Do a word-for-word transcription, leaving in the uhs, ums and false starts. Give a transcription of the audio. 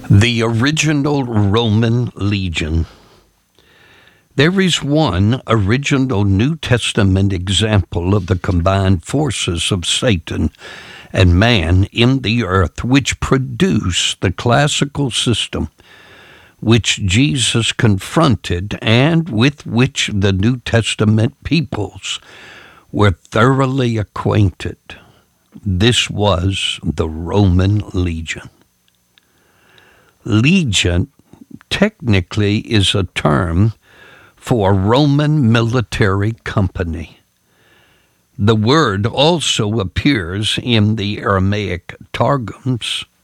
The original Roman legion. There is one original New Testament example of the combined forces of Satan and man in the earth, which produced the classical system which Jesus confronted and with which the New Testament peoples were thoroughly acquainted. This was the Roman legion. Legion technically is a term for a Roman military company. The word also appears in the Aramaic Targums